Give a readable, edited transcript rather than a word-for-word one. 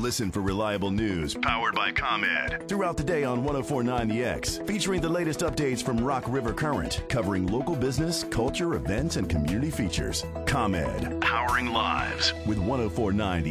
Listen for reliable news powered by ComEd throughout the day on 1049 The X, featuring the latest updates from Rock River Current, covering local business, culture, events, and community features. ComEd, powering lives with 1049 The